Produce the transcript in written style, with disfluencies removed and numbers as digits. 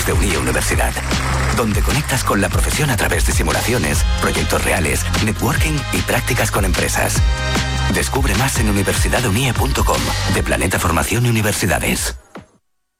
de Unie Universidad, donde conectas con la profesión a través de simulaciones, proyectos reales, networking y prácticas con empresas. Descubre más en universidadunie.com, de Planeta Formación y Universidades.